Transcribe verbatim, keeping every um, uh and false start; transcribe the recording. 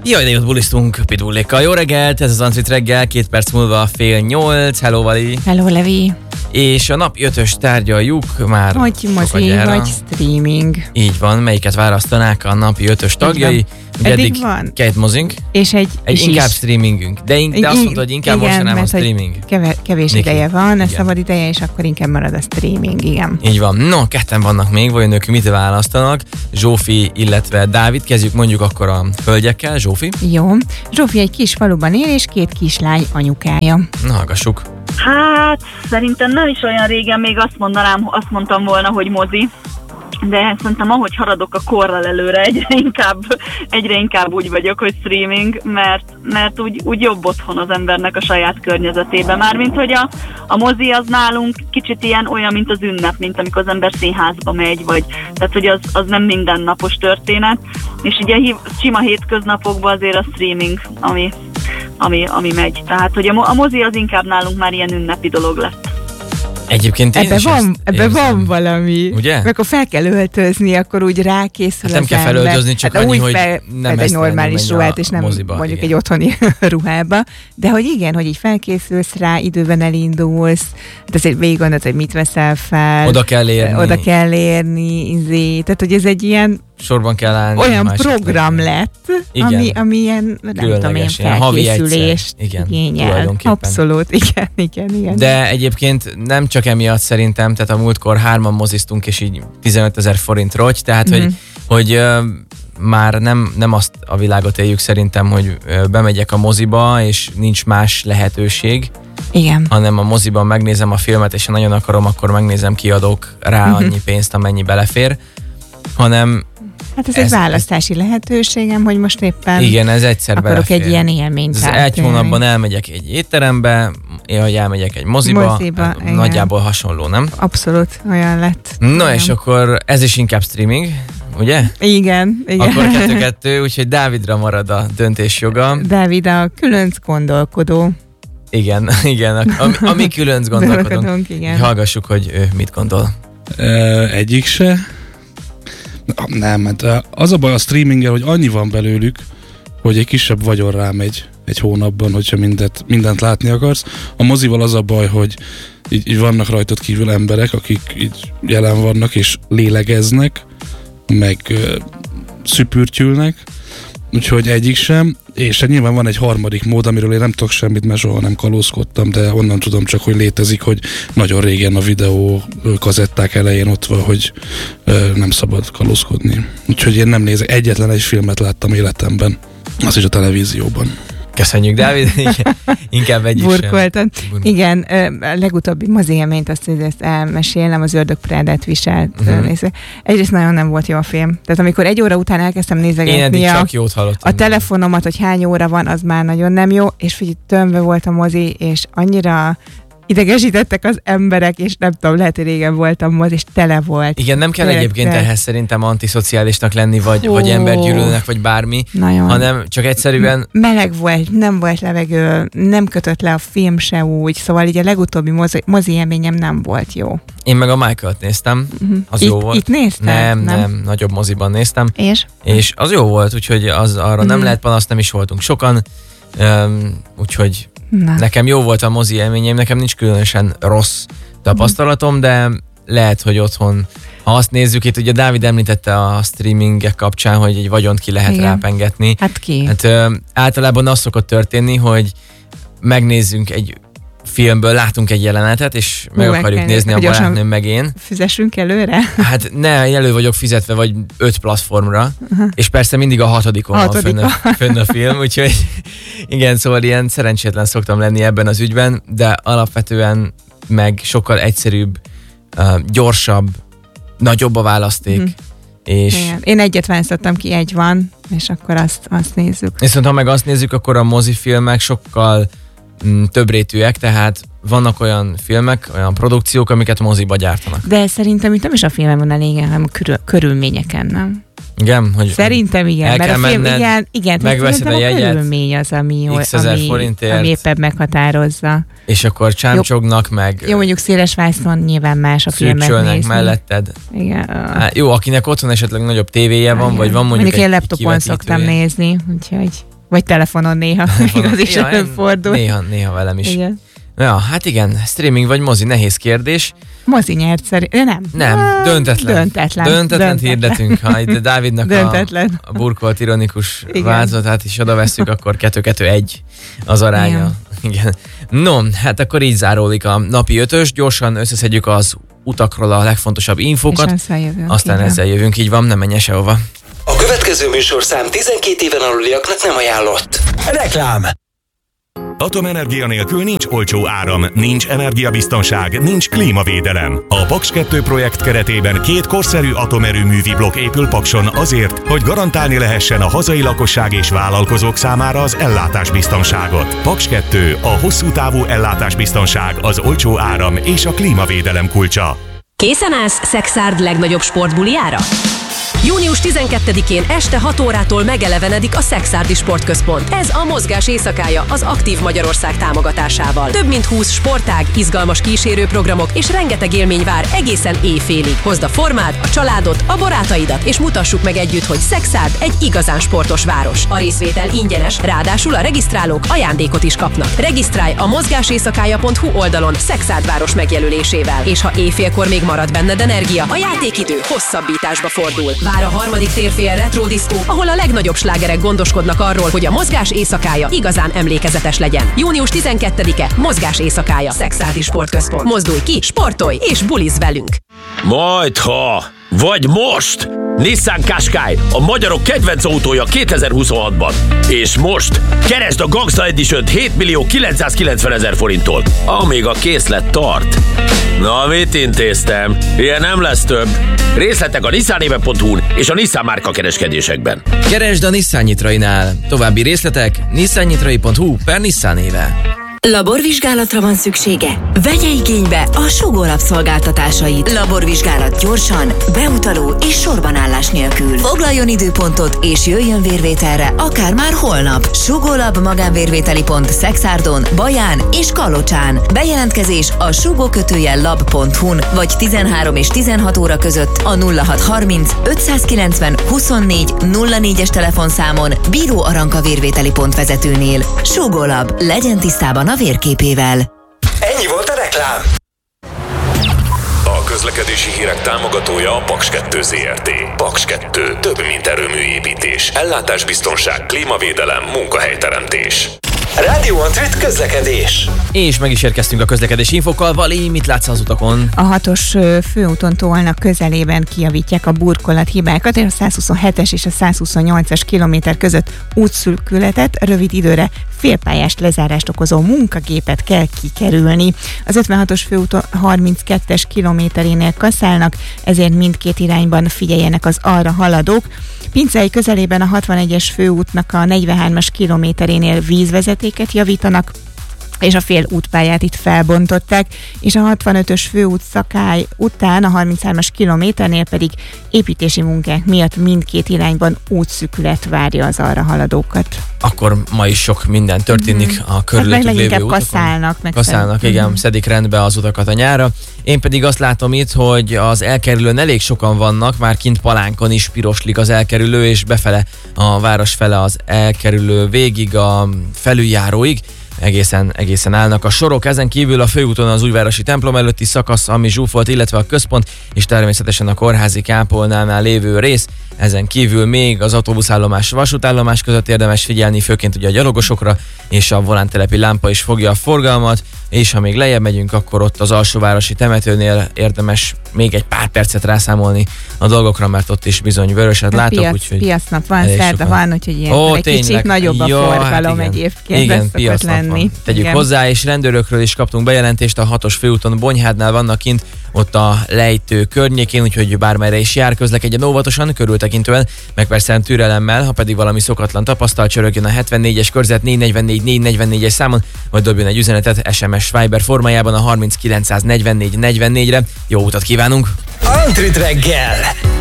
Jaj, de jót bulisztunk Pitbullékkal. Jó reggelt, ez az Ancit reggel, két perc múlva fél nyolc. Hello, Vali. Hello, Levi. És a napi ötös tárgyaljuk már. Hogy mozi, vagy streaming. Így van, melyiket választanák a napi ötös tagjai. Ugye eddig, eddig van két mozink, és egy, egy és inkább is. streamingünk. De, in, de azt mondta, hogy inkább igen, mostanában a mert, streaming. Keve, kevés Niki. ideje van, ez Igen. szabad ideje, és akkor inkább marad a streaming, igen. Így van. No, ketten vannak még, vajon ők mit választanak? Zsófi, illetve Dávid. Kezdjük mondjuk akkor a hölgyekkel. Zsófi. Jó. Zsófi egy kis faluban él, és két kislány anyukája. Na, hallgassuk. Hát, szerintem nem is olyan régen még azt mondanám, azt mondtam volna, hogy mozi. De szerintem ahogy haradok a korral előre, egyre inkább, egyre inkább úgy vagyok, hogy streaming, mert, mert úgy, úgy jobb otthon az embernek a saját környezetében. Mármint, hogy a, a mozi az nálunk kicsit ilyen olyan, mint az ünnep, mint amikor az ember színházba megy, vagy tehát, hogy az, az nem mindennapos történet. És ugye a sima hétköznapokban azért a streaming, ami, ami, ami megy. Tehát, hogy a, a mozi az inkább nálunk már ilyen ünnepi dolog lett. Egyébként ebbe van, ebbe van valami. Ugye? Mert akkor fel kell öltözni, akkor úgy rákészül hát nem az kell ember. felöltözni, csak hát annyi, úgy hogy fel, nem egy normális ruhát, és nem moziba, mondjuk igen. egy otthoni ruhába. De hogy igen, hogy így felkészülsz rá, időben elindulsz, de azért végig gondolod, hogy mit veszel fel. Oda kell érni. Oda kell érni, izé. Tehát, hogy ez egy ilyen sorban kell állni. olyan program lett, ami, ami ilyen, nem tudom én, felkészülést igényel. Abszolút, igen, igen, igen. De egyébként nem csak emiatt szerintem, tehát a múltkor hárman moziztunk, és így tizenötezer forint rogy, tehát mm-hmm. hogy, hogy uh, már nem, nem azt a világot éljük szerintem, hogy uh, bemegyek a moziba, és nincs más lehetőség, igen. hanem a moziban megnézem a filmet, és ha nagyon akarom, akkor megnézem, kiadok rá mm-hmm. annyi pénzt, amennyi belefér, hanem hát ez, ez egy választási ez, lehetőségem, hogy most éppen igen, ez egyszer akarok belefér. egy ilyen élményt ez átélni. Egy hónapban elmegyek egy étterembe, hogy elmegyek egy moziba, moziba hát nagyjából hasonló, nem? Abszolút olyan lett. Na igen. És akkor ez is inkább streaming, ugye? Igen. igen. Akkor kettő-kettő, úgyhogy Dávidra marad a döntés joga. Dávid a különc gondolkodó. Igen, igen, ami, ami különc gondolkodunk. Igen. Hallgassuk, hogy ő mit gondol. Uh, egyik se. Nem, mert az a baj a streaminggel, hogy annyi van belőlük, hogy egy kisebb vagyon rámegy egy hónapban, hogyha mindent, mindent látni akarsz. A mozival az a baj, hogy így, így vannak rajtad kívül emberek, akik így jelen vannak és lélegeznek, meg uh, szüpürtyülnek, úgyhogy egyik sem, és nyilván van egy harmadik mód, amiről én nem tudok semmit, mert soha nem kalózkodtam, de onnan tudom csak, hogy létezik, hogy nagyon régen a videó kazetták elején ott van, hogy ö, nem szabad kalózkodni. Úgyhogy én nem nézek, egyetlen egy filmet láttam életemben, az is a televízióban. Köszönjük, Dávid, inkább egy is Burkoltan. Igen, a legutóbbi mozi élményt azt, hogy ezt elmesélnem, az Ördög Prádát viselt. Uh-huh. Egyrészt nagyon nem volt jó a film. Tehát amikor egy óra után elkezdtem nézegetni a, a telefonomat, hogy hány óra van, az már nagyon nem jó, és figyelj, tömve volt a mozi, és annyira idegesítettek az emberek, és nem tudom, lehet, hogy régen voltam mozi, és tele volt. Igen, nem kell egyébként te... ehhez szerintem antiszociálisnak lenni, vagy, vagy embergyűlölőnek, vagy bármi, nagyon. Hanem csak egyszerűen... Meleg volt, nem volt levegő, nem kötött le a film se úgy, szóval így a legutóbbi mozi, mozi élményem nem volt jó. Én meg a Michael-t néztem, uh-huh. az itt, jó volt. Itt néztem? Nem, nem, nem, nagyobb moziban néztem. És? És az jó volt, úgyhogy az, arra uh-huh. nem lehet panasz, nem is voltunk sokan, um, úgyhogy Na. Nekem jó volt a mozi élményem, nekem nincs különösen rossz tapasztalatom, de lehet, hogy otthon, ha azt nézzük, itt ugye Dávid említette a streamingek kapcsán, hogy egy vagyont ki lehet Igen. rápengetni. Hát ki? Hát ö, általában az szokott történni, hogy megnézzünk egy filmből, látunk egy jelenetet, és meg Hú, akarjuk kell, nézni a barátnőm meg én. Fizessünk előre? Hát ne, elő vagyok fizetve, vagy öt platformra, uh-huh. és persze mindig a hatodikon van fönn a, fönn a film, úgyhogy igen, szóval ilyen szerencsétlen szoktam lenni ebben az ügyben, de alapvetően meg sokkal egyszerűbb, uh, gyorsabb, nagyobb a választék, uh-huh. és... Igen. Én egyet választottam ki, egy van, és akkor azt, azt nézzük. Viszont ha meg azt nézzük, akkor a mozifilmek sokkal többrétűek, tehát vannak olyan filmek, olyan produkciók, amiket moziba gyártanak. De szerintem itt nem is a filmen van a lényeg, hanem a körül, körülményeken, nem? Igen, hogy szerintem igen, mert a film, menned, igen, igen, megveszed a jegyet, a körülmény az, ami, x ezer forintért, ami éppen meghatározza. És akkor csámcsognak meg. Jó, mondjuk széles vászon nyilván más a filmet nézni. melletted. Igen. Há, jó, akinek otthon esetleg nagyobb tévéje van, igen. vagy van mondjuk, mondjuk egy én laptopon szoktam nézni, úgyhogy... Vagy telefonon néha, telefonon. Az is ja, előfordul. Néha, néha velem is. Igen. Ja, hát igen, streaming vagy mozi, nehéz kérdés. Mozi nyert szerintem, nem? Nem, döntetlen. Döntetlen. Döntetlen hirdetünk, ha itt Dávidnak a, a burkolt ironikus változatát is oda vesszük, akkor kettő kettő egy az aránya. Igen. No, hát akkor így záródik a napi ötös, gyorsan összeszedjük az utakról a legfontosabb infókat, jövünk, aztán ezzel jövünk, így van, nem menj sehova. A következő műsorszám tizenkét éven aluliaknak nem ajánlott. Reklám! Atomenergia nélkül nincs olcsó áram, nincs energiabiztonság, nincs klímavédelem. A Paks kettő projekt keretében két korszerű atomerőművi blokk épül Pakson azért, hogy garantálni lehessen a hazai lakosság és vállalkozók számára az ellátásbiztonságot. Paks kettő, a hosszú távú ellátásbiztonság, az olcsó áram és a klímavédelem kulcsa. Készen állsz Szexárd legnagyobb sportbuliára? június tizenkettedikén este hat órától megelevenedik a Szexárdi Sportközpont. Ez a mozgás éjszakája az Aktív Magyarország támogatásával. Több mint húsz sportág, izgalmas kísérőprogramok és rengeteg élmény vár egészen éjfélig. Hozd a formád, a családot, a barátaidat, és mutassuk meg együtt, hogy Szexárd egy igazán sportos város. A részvétel ingyenes, ráadásul a regisztrálók ajándékot is kapnak. Regisztrálj a mozgáséjszakája pont hu oldalon Szexárd város megjelölésével. És ha éjfélkor még marad benned energia, a játékidő hosszabbításba fordul. Vár a harmadik térfél retro diszkó, ahol a legnagyobb slágerek gondoskodnak arról, hogy a mozgás éjszakája igazán emlékezetes legyen. június tizenkettedike, mozgás éjszakája, Szexárdi Sportközpont. Mozdulj ki, sportolj és bulizz velünk! Majdha! Vagy most! Nissan Qashqai, a magyarok kedvenc autója kétezer-huszonhatban. És most keresd a Gangsta Edition-t hét millió kilencszázkilencvenezer forinttól, amíg a készlet tart. Na, mit intéztem? Ilyen nem lesz több. Részletek a nissanéve pont hu-n és a Nissan márka kereskedésekben. Keresd a Nissan Nyitrainál. További részletek nissannyitrai pont hu per Nissan néve. Laborvizsgálatra van szüksége? Vegye igénybe a Sugó Lab szolgáltatásait. Laborvizsgálat gyorsan, beutaló és sorbanállás nélkül. Foglaljon időpontot és jöjjön vérvételre, akár már holnap. Sugó Lab magánvérvételi pont Szexárdon, Baján és Kalocsán. Bejelentkezés a sugó kötőjel lab pont hu-n vagy tizenhárom és tizenhat óra között a nulla hat harminc ötszázkilencven huszonnégy nulla négyes telefonszámon Bíró Aranka vérvételi pont vezetőnél. Sugó Lab, legyen tisztában a vérképével. Ennyi volt a reklám. A közlekedési hírek támogatója a Paks kettő Zrt. Paks kettő, több mint erőműépítés, ellátásbiztonság, klímavédelem, munkahelyteremtés. Rádió Antrit közlekedés. És meg is érkeztünk a közlekedési infokkal. Vali, mit látsz az utakon? A hatos főúton Tolna közelében kijavítják a burkolat hibákat, és a százhuszonhetes és a százhuszonnyolcas kilométer között útszűkületet, rövid időre félpályás lezárást okozó munkagépet kell kikerülni. Az ötvenhatos főúton harminckettes kilométerénél kaszálnak, ezért mindkét irányban figyeljenek az arra haladók. Pincei közelében a hatvanegyes főútnak a negyvenhármas kilométerénél vízvezetéket javítanak, és a fél útpályát itt felbontották, és a hatvanötös főút szakály után a harminchárom kilométernél pedig építési munkák miatt mindkét irányban útszűkület várja az arra haladókat. Akkor ma is sok minden történik mm-hmm. a körülöttük hát lévő utakon. Kaszálnak. Meg kaszálnak, fel... igen, mm-hmm. szedik rendbe az utakat a nyárra. Én pedig azt látom itt, hogy az elkerülőn elég sokan vannak, már kint Palánkon is piroslik az elkerülő, és befele a város fele az elkerülő végig a felüljáróig. Egészen, egészen állnak a sorok. Ezen kívül a főúton az újvárosi templom előtti szakasz, ami zsúfolt, illetve a központ, és természetesen a kórházi kápolnánál lévő rész. Ezen kívül még az autóbuszállomás, vasútállomás között érdemes figyelni, főként ugye a gyalogosokra, és a volántelepi lámpa is fogja a forgalmat, és ha még lejjebb megyünk, akkor ott az alsóvárosi temetőnél érdemes még egy pár percet rászámolni a dolgokra, mert ott is bizony vöröset a látok. Piac, úgyhogy piacnap van, szerda van, úgyhogy ilyen Ó, egy tényleg. Kicsit nagyobb a ja, forgalom hát egyébként. Igen, piacnap lenni. Tegyük igen. hozzá, és rendőrökről is kaptunk bejelentést, a hatos főúton Bonyhádnál vannak kint, ott a lejtő környékén, úgyhogy bármelyre is jár, közlekedjen óvatosan, körültekintően, meg persze türelemmel, ha pedig valami szokatlan tapasztal, csörögjön a hetvennégyes körzet négy negyvennégy négy negyvennégyes számon, vagy dobjon egy üzenetet es em es Viber formájában a harminckilencszáznegyvennégy negyvennégyre. Jó utat kívánunk! Antrit reggel!